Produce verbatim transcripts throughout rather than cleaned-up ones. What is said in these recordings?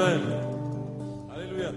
Amen. Alléluia.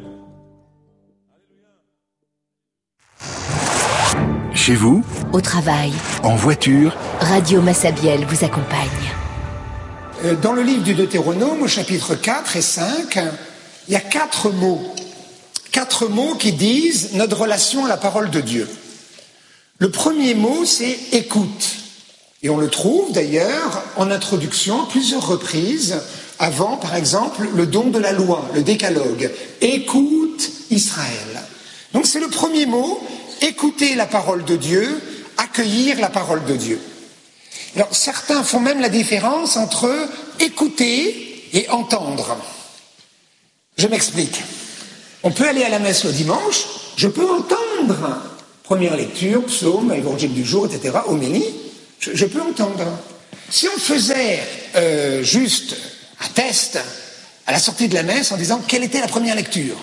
Chez vous, au travail, en voiture, Radio Massabielle vous accompagne. Dans le livre du Deutéronome, au chapitre quatre et cinq, il y a quatre mots. Quatre mots qui disent notre relation à la parole de Dieu. Le premier mot, c'est « écoute ». Et on le trouve d'ailleurs en introduction à plusieurs reprises, avant par exemple le don de la loi, le décalogue. « Écoute Israël ». Donc c'est le premier mot, écouter la parole de Dieu, accueillir la parole de Dieu. Alors certains font même la différence entre écouter et entendre. Je m'explique. On peut aller à la messe le dimanche, je peux entendre. Première lecture, psaume, évangile du jour, et cetera, homélie, je, je peux entendre. Si on faisait euh, juste un test à la sortie de la messe en disant quelle était la première lecture.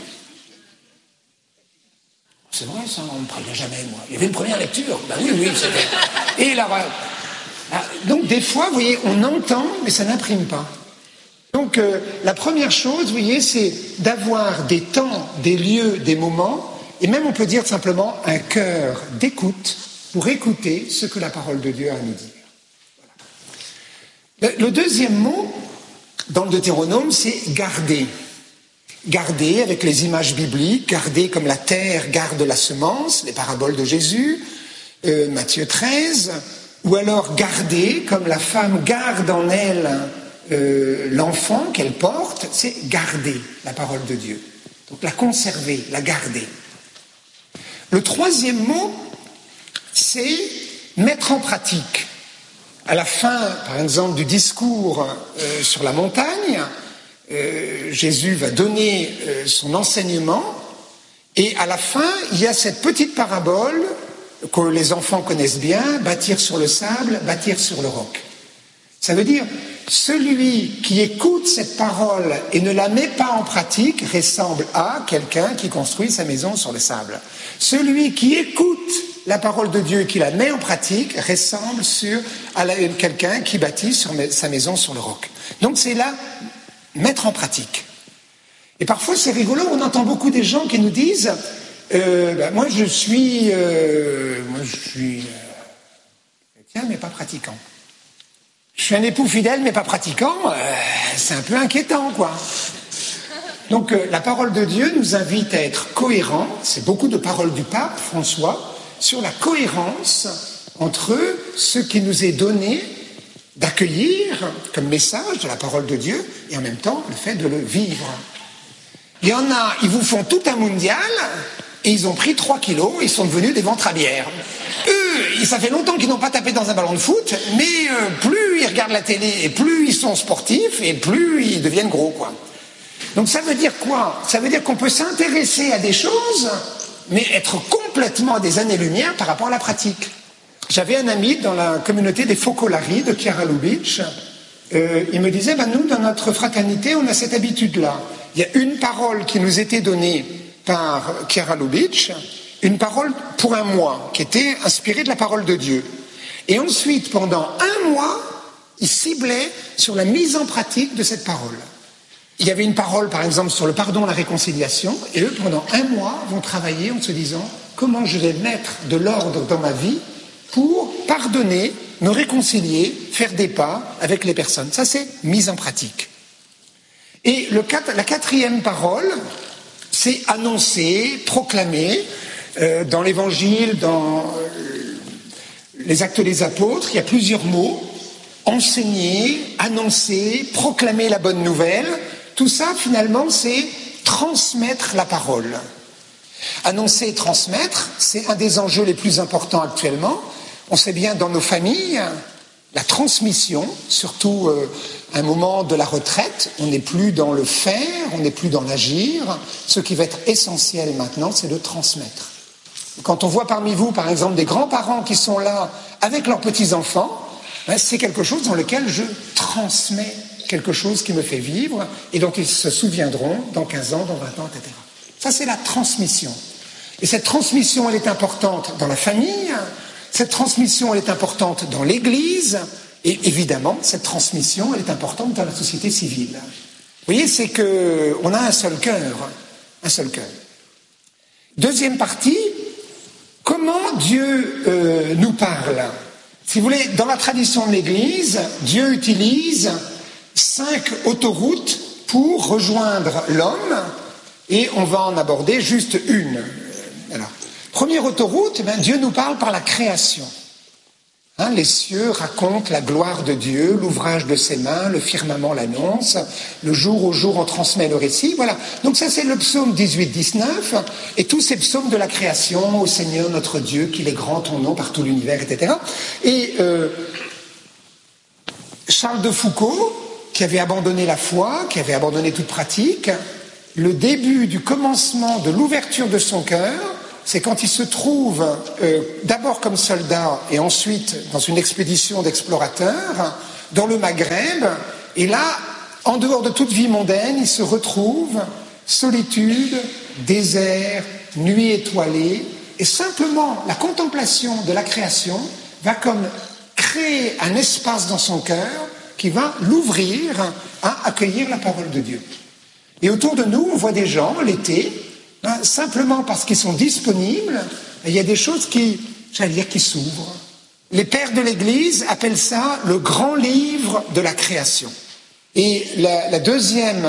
C'est vrai ça, on ne me prévient jamais moi. Il y avait une première lecture, ben oui, oui, c'était. Et là, voilà. Donc des fois, vous voyez, on entend, mais ça n'imprime pas. Donc euh, la première chose, vous voyez, c'est d'avoir des temps, des lieux, des moments, et même on peut dire simplement un cœur d'écoute pour écouter ce que la parole de Dieu a à nous dire. Voilà. Le, le deuxième mot dans le Deutéronome, c'est garder. Garder avec les images bibliques, garder comme la terre garde la semence, les paraboles de Jésus, euh, Matthieu treize, ou alors garder comme la femme garde en elle euh, l'enfant qu'elle porte, c'est garder la parole de Dieu. Donc la conserver, la garder. Le troisième mot, c'est mettre en pratique. À la fin, par exemple, du discours euh, sur la montagne, euh, Jésus va donner euh, son enseignement, et à la fin, il y a cette petite parabole que les enfants connaissent bien, bâtir sur le sable, bâtir sur le roc. Ça veut dire, celui qui écoute cette parole et ne la met pas en pratique ressemble à quelqu'un qui construit sa maison sur le sable. Celui qui écoute la parole de Dieu et qui la met en pratique ressemble sur, à la, quelqu'un qui bâtit sur sa maison sur le roc. Donc c'est là, mettre en pratique. Et parfois c'est rigolo, on entend beaucoup des gens qui nous disent euh, ben moi je suis, euh, moi je suis euh, chrétien mais pas pratiquant. Je suis un époux fidèle mais pas pratiquant, euh, c'est un peu inquiétant quoi. Donc euh, la parole de Dieu nous invite à être cohérents, c'est beaucoup de paroles du pape François, sur la cohérence entre ce qui nous est donné d'accueillir comme message de la parole de Dieu et en même temps le fait de le vivre. Il y en a, ils vous font tout un mondial et ils ont pris trois kilos et ils sont devenus des ventres à bière. Eux, ça fait longtemps qu'ils n'ont pas tapé dans un ballon de foot, mais euh, plus ils regardent la télé et plus ils sont sportifs et plus ils deviennent gros, quoi. Donc ça veut dire quoi? Ça veut dire qu'on peut s'intéresser à des choses, mais être complètement à des années-lumière par rapport à la pratique. J'avais un ami dans la communauté des Focolari de Chiara Lubich. Euh, il me disait, ben nous, dans notre fraternité, on a cette habitude-là. Il y a une parole qui nous était donnée par Chiara Lubich, une parole pour un mois, qui était inspirée de la parole de Dieu. Et ensuite, pendant un mois, il ciblait sur la mise en pratique de cette parole. Il y avait une parole, par exemple, sur le pardon, la réconciliation, et eux, pendant un mois, vont travailler en se disant comment je vais mettre de l'ordre dans ma vie pour pardonner, me réconcilier, faire des pas avec les personnes. Ça, c'est mise en pratique. Et le, la quatrième parole, c'est annoncer, proclamer. Euh, dans l'Évangile, dans euh, les Actes des Apôtres, il y a plusieurs mots. Enseigner, annoncer, proclamer la bonne nouvelle. Tout ça, finalement, c'est transmettre la parole. Annoncer et transmettre, c'est un des enjeux les plus importants actuellement. On sait bien dans nos familles, la transmission, surtout euh, à un moment de la retraite, on n'est plus dans le faire, on n'est plus dans l'agir. Ce qui va être essentiel maintenant, c'est de transmettre. Quand on voit parmi vous, par exemple, des grands-parents qui sont là avec leurs petits-enfants, ben, c'est quelque chose dans lequel je transmets quelque chose qui me fait vivre et dont ils se souviendront dans quinze ans, dans vingt ans, et cetera. Ça, c'est la transmission. Et cette transmission, elle est importante dans la famille, cette transmission, elle est importante dans l'Église, et évidemment, cette transmission, elle est importante dans la société civile. Vous voyez, c'est qu'on a un seul cœur, un seul cœur. Deuxième partie, comment Dieu euh, nous parle? Si vous voulez, dans la tradition de l'Église, Dieu utilise cinq autoroutes pour rejoindre l'homme, et on va en aborder juste une. Alors, première autoroute, ben, Dieu nous parle par la création. Hein, les cieux racontent la gloire de Dieu, l'ouvrage de ses mains, le firmament l'annonce, le jour au jour on transmet le récit, voilà. Donc ça c'est le psaume dix-huit dix-neuf, et tous ces psaumes de la création, ô Seigneur notre Dieu, qu'il est grand ton nom par tout l'univers, et cetera. Et euh, Charles de Foucault, qui avait abandonné la foi, qui avait abandonné toute pratique, le début du commencement de l'ouverture de son cœur, c'est quand il se trouve euh, d'abord comme soldat et ensuite dans une expédition d'explorateurs dans le Maghreb, et là, en dehors de toute vie mondaine, il se retrouve solitude, désert, nuit étoilée, et simplement la contemplation de la création va comme créer un espace dans son cœur qui va l'ouvrir à accueillir la parole de Dieu. Et autour de nous, on voit des gens, l'été, hein, simplement parce qu'ils sont disponibles, il y a des choses qui, j'allais dire, qui s'ouvrent. Les pères de l'Église appellent ça le grand livre de la création. Et la, la, deuxième,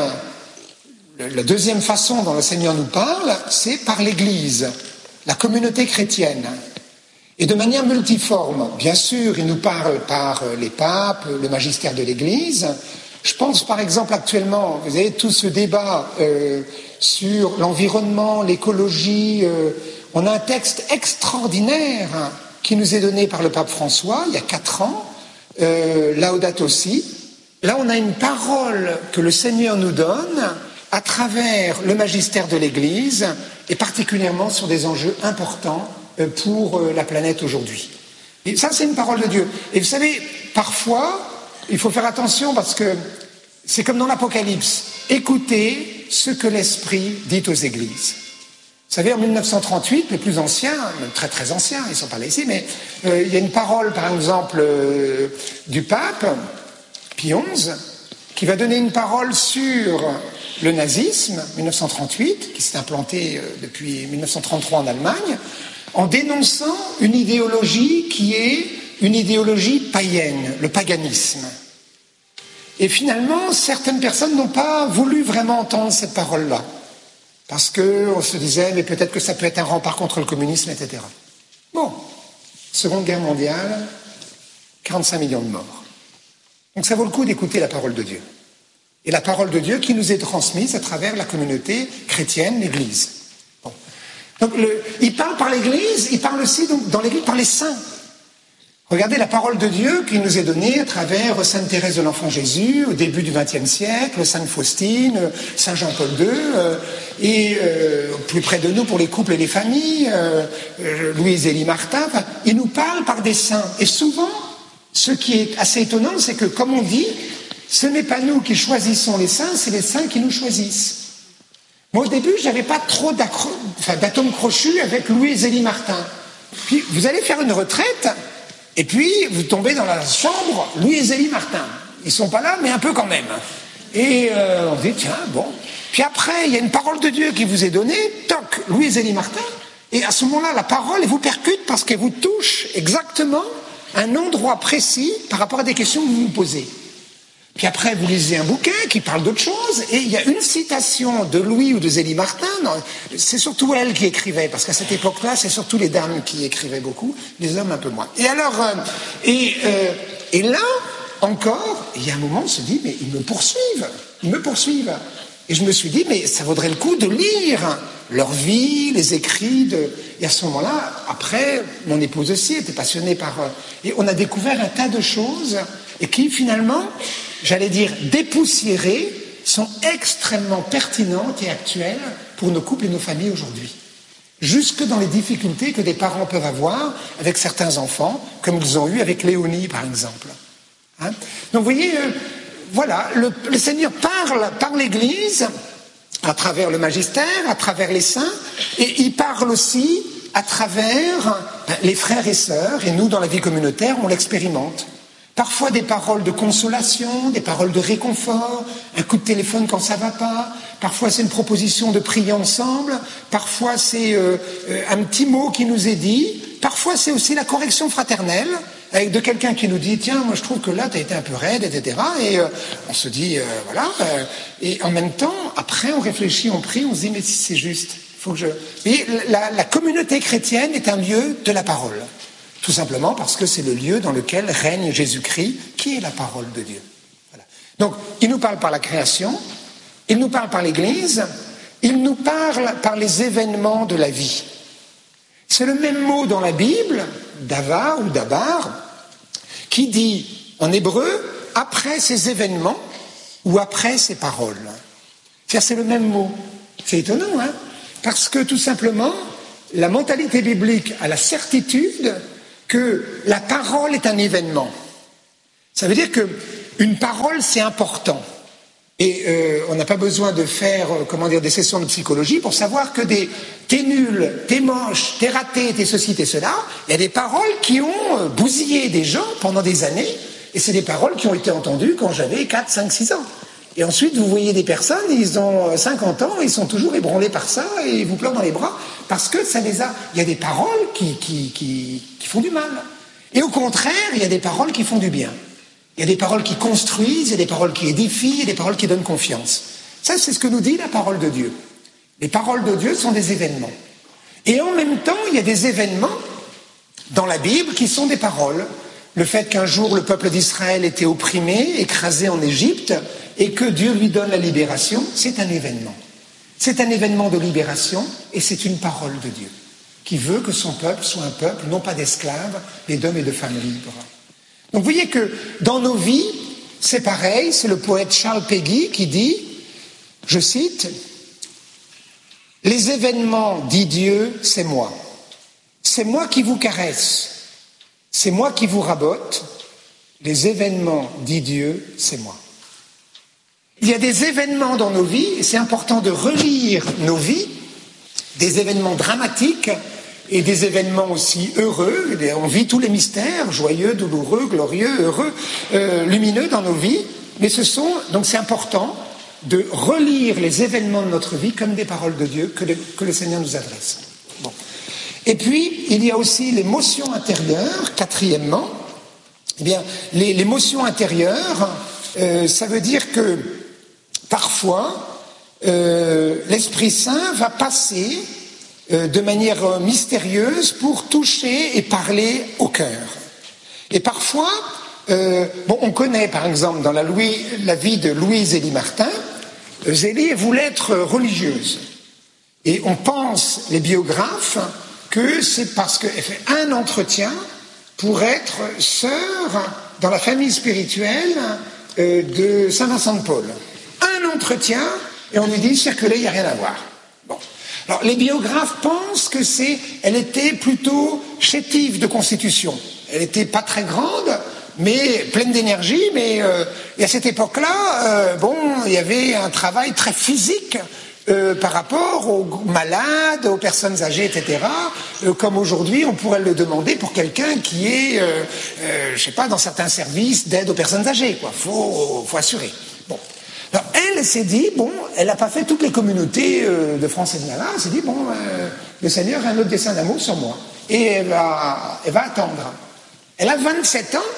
la deuxième façon dont le Seigneur nous parle, c'est par l'Église, la communauté chrétienne. Et de manière multiforme. Bien sûr, il nous parle par les papes, le magistère de l'Église. Je pense par exemple actuellement, vous avez tout ce débat euh, sur l'environnement, l'écologie. Euh, on a un texte extraordinaire hein, qui nous est donné par le pape François il y a quatre ans, euh, Laudato Si. Là, on a une parole que le Seigneur nous donne à travers le magistère de l'Église et particulièrement sur des enjeux importants pour la planète aujourd'hui. Et ça, c'est une parole de Dieu. Et vous savez, parfois, il faut faire attention parce que c'est comme dans l'Apocalypse. Écoutez ce que l'Esprit dit aux églises. Vous savez, en mille neuf cent trente-huit, les plus anciens, même très très anciens, ils ne sont pas là ici, mais euh, il y a une parole, par exemple, euh, du pape, Pie onze, qui va donner une parole sur le nazisme, mille neuf cent trente-huit, qui s'est implanté euh, depuis mille neuf cent trente-trois en Allemagne, en dénonçant une idéologie qui est une idéologie païenne, le paganisme. Et finalement, certaines personnes n'ont pas voulu vraiment entendre cette parole-là, parce qu'on se disait, mais peut-être que ça peut être un rempart contre le communisme, et cetera. Bon, Seconde Guerre mondiale, quarante-cinq millions de morts. Donc ça vaut le coup d'écouter la parole de Dieu. Et la parole de Dieu qui nous est transmise à travers la communauté chrétienne, l'Église. Bon. Donc, le, il parle par l'Église, il parle aussi donc, dans l'Église par les saints. Regardez la parole de Dieu qui nous est donnée à travers Sainte Thérèse de l'Enfant Jésus au début du vingtième siècle, Sainte Faustine, Saint Jean-Paul deux, euh, et euh, plus près de nous pour les couples et les familles, euh, euh, Louise-Élie Martin. Enfin, il nous parle par des saints. Et souvent, ce qui est assez étonnant, c'est que, comme on dit, ce n'est pas nous qui choisissons les saints, c'est les saints qui nous choisissent. Moi, au début, je n'avais pas trop enfin, d'atomes crochus avec Louise-Élie Martin. Puis, vous allez faire une retraite, et puis, vous tombez dans la chambre Louise-Élie Martin. Ils ne sont pas là, mais un peu quand même. Et euh, on se dit, tiens, bon. Puis après, il y a une parole de Dieu qui vous est donnée, toc, Louise-Élie Martin. Et à ce moment-là, la parole, elle vous percute parce qu'elle vous touche exactement à un endroit précis par rapport à des questions que vous vous posez. Puis après, vous lisez un bouquin qui parle d'autre chose, et il y a une citation de Louis ou de Zélie Martin, c'est surtout elle qui écrivait, parce qu'à cette époque-là, c'est surtout les dames qui écrivaient beaucoup, les hommes un peu moins. Et alors, euh, et, euh, et là, encore, il y a un moment, on se dit, mais ils me poursuivent, ils me poursuivent. Et je me suis dit, mais ça vaudrait le coup de lire leur vie, les écrits. De... Et à ce moment-là, après, mon épouse aussi était passionnée par... Et on a découvert un tas de choses, et qui, finalement, j'allais dire dépoussiérées, sont extrêmement pertinentes et actuelles pour nos couples et nos familles aujourd'hui. Jusque dans les difficultés que des parents peuvent avoir avec certains enfants, comme ils ont eu avec Léonie, par exemple. Hein? Donc, vous voyez... Euh, Voilà, le, le Seigneur parle par l'Église, à travers le magistère, à travers les saints, et il parle aussi à travers ben, les frères et sœurs, et nous, dans la vie communautaire, on l'expérimente. Parfois des paroles de consolation, des paroles de réconfort, un coup de téléphone quand ça va pas. Parfois c'est une proposition de prier ensemble. Parfois c'est euh, un petit mot qui nous est dit. Parfois c'est aussi la correction fraternelle avec de quelqu'un qui nous dit tiens moi je trouve que là tu as été un peu raide, et cetera. Et euh, on se dit euh, voilà. Euh, et en même temps après on réfléchit, on prie, on se dit mais si c'est juste, faut que je. Et la, la communauté chrétienne est un lieu de la parole. Tout simplement parce que c'est le lieu dans lequel règne Jésus-Christ, qui est la parole de Dieu. Voilà. Donc, il nous parle par la création, il nous parle par l'Église, il nous parle par les événements de la vie. C'est le même mot dans la Bible, dava ou dabar, qui dit en hébreu après ces événements ou après ces paroles. C'est-à-dire, c'est le même mot. C'est étonnant, hein? Parce que tout simplement, la mentalité biblique a la certitude que la parole est un événement. Ça veut dire qu'une parole, c'est important. Et euh, on n'a pas besoin de faire euh, comment dire, des sessions de psychologie pour savoir que des t'es nul, t'es moche, t'es raté, t'es ceci, t'es cela, il y a des paroles qui ont euh, bousillé des gens pendant des années, et c'est des paroles qui ont été entendues quand j'avais quatre, cinq, six ans. Et ensuite, vous voyez des personnes, ils ont cinquante ans, ils sont toujours ébranlés par ça, et ils vous pleurent dans les bras, parce que ça les a... Il y a des paroles qui, qui, qui, qui font du mal. Et au contraire, il y a des paroles qui font du bien. Il y a des paroles qui construisent, il y a des paroles qui édifient, il y a des paroles qui donnent confiance. Ça, c'est ce que nous dit la parole de Dieu. Les paroles de Dieu sont des événements. Et en même temps, il y a des événements dans la Bible qui sont des paroles. Le fait qu'un jour le peuple d'Israël était opprimé, écrasé en Égypte, et que Dieu lui donne la libération, c'est un événement. C'est un événement de libération, et c'est une parole de Dieu, qui veut que son peuple soit un peuple, non pas d'esclaves, mais d'hommes et de femmes libres. Donc vous voyez que dans nos vies, c'est pareil, c'est le poète Charles Péguy qui dit, je cite, « Les événements, dit Dieu, c'est moi. C'est moi qui vous caresse. C'est moi qui vous rabote. Les événements, dit Dieu, c'est moi. » Il y a des événements dans nos vies, et c'est important de relire nos vies, des événements dramatiques et des événements aussi heureux. On vit tous les mystères, joyeux, douloureux, glorieux, heureux, euh, lumineux dans nos vies, mais ce sont, donc c'est important de relire les événements de notre vie comme des paroles de Dieu que le, que le Seigneur nous adresse. Bon. Et puis, il y a aussi l'émotion intérieure, quatrièmement. Eh bien, les, l'émotion intérieure, euh, ça veut dire que parfois, euh, l'Esprit Saint va passer euh, de manière mystérieuse pour toucher et parler au cœur. Et parfois, euh, bon, on connaît par exemple dans la, Louis, la vie de Louise Zélie Martin, euh, Zélie voulait être religieuse. Et on pense, les biographes, que c'est parce qu'elle fait un entretien pour être sœur dans la famille spirituelle euh, de Saint Vincent de Paul. Un entretien, et on lui dit circuler, il n'y a rien à voir. Bon. Alors les biographes pensent que c'est, elle était plutôt chétive de constitution. Elle n'était pas très grande, mais pleine d'énergie, mais euh, et à cette époque-là, euh, bon, il y avait un travail très physique euh, par rapport aux malades, aux personnes âgées, et cetera. Euh, comme aujourd'hui, on pourrait le demander pour quelqu'un qui est, euh, euh, je sais pas, dans certains services d'aide aux personnes âgées, quoi. Faut, faut assurer. Bon. Alors elle s'est dit, bon, elle n'a pas fait toutes les communautés euh, de France et de Navarre, elle s'est dit, bon, euh, le Seigneur a un autre dessein d'amour sur moi. Et elle va, elle va attendre. Elle a vingt-sept ans,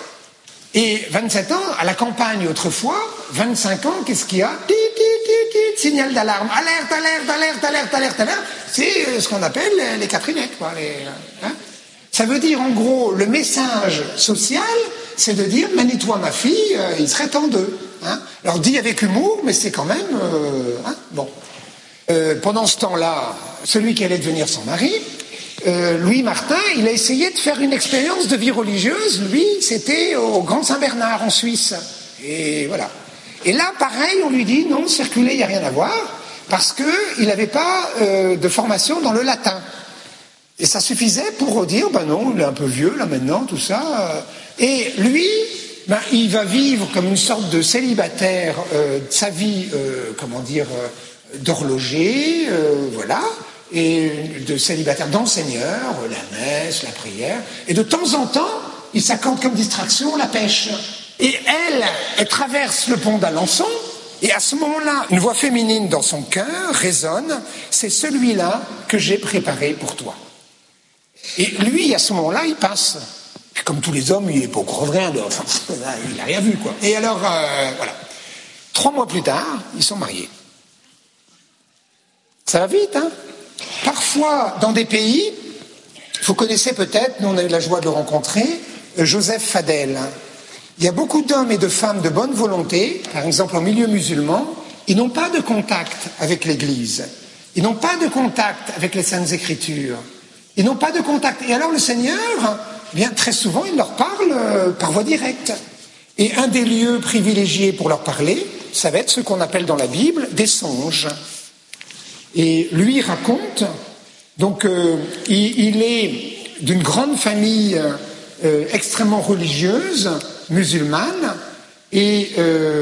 et vingt-sept ans, à la campagne autrefois, vingt-cinq ans, qu'est-ce qu'il y a? Tit, tit, tit, tit, signal d'alarme, alerte, alerte, alerte, alerte, alerte, alerte, c'est ce qu'on appelle les Catherinettes, quoi. Les, hein. Ça veut dire, en gros, le message social, c'est de dire, manie-toi ma fille, euh, il serait temps d'eux. Hein. Alors dit avec humour, mais c'est quand même... Euh, hein, bon. Euh, pendant ce temps-là, celui qui allait devenir son mari, euh, Louis Martin, il a essayé de faire une expérience de vie religieuse. Lui, c'était au Grand Saint-Bernard, en Suisse. Et voilà. Et là, pareil, on lui dit, non, circuler, il n'y a rien à voir, parce qu'il n'avait pas euh, de formation dans le latin. Et ça suffisait pour dire, ben non, il est un peu vieux, là, maintenant, tout ça. Et lui... Ben, il va vivre comme une sorte de célibataire euh, sa vie, euh, comment dire, euh, d'horloger, euh, voilà, et de célibataire d'enseigneur, la messe, la prière, et de temps en temps, ils s'accordent comme distraction la pêche. Et elle, elle traverse le pont d'Alençon, et à ce moment-là, une voix féminine dans son cœur résonne, c'est celui-là que j'ai préparé pour toi. Et lui, à ce moment-là, il passe. Comme tous les hommes, il n'est pas au courant de rien, enfin, il n'a rien vu, quoi. Et alors, euh, voilà. Trois mois plus tard, ils sont mariés. Ça va vite, hein? Parfois, dans des pays, vous connaissez peut-être, nous on a eu la joie de le rencontrer, Joseph Fadel. Il y a beaucoup d'hommes et de femmes de bonne volonté, par exemple en milieu musulman, ils n'ont pas de contact avec l'Église, ils n'ont pas de contact avec les Saintes Écritures, ils n'ont pas de contact. Et alors le Seigneur, eh bien très souvent, il leur parle euh, par voie directe. Et un des lieux privilégiés pour leur parler, ça va être ce qu'on appelle dans la Bible des songes. Et lui raconte, donc euh, il, il est d'une grande famille euh, extrêmement religieuse, musulmane, et euh,